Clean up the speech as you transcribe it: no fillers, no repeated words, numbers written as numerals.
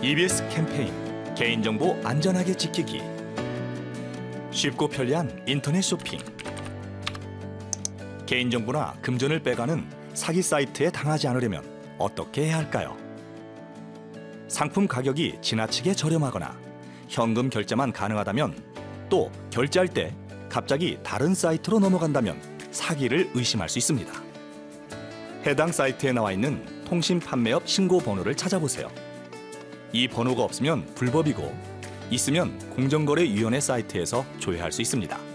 EBS 캠페인 개인정보 안전하게 지키기. 쉽고 편리한 인터넷 쇼핑. 개인정보나 금전을 빼가는 사기 사이트에 당하지 않으려면 어떻게 해야 할까요? 상품 가격이 지나치게 저렴하거나 현금 결제만 가능하다면, 또 결제할 때 갑자기 다른 사이트로 넘어간다면 사기를 의심할 수 있습니다. 해당 사이트에 나와 있는 통신 판매업 신고 번호를 찾아보세요. 이 번호가 없으면 불법이고, 있으면 공정거래위원회 사이트에서 조회할 수 있습니다.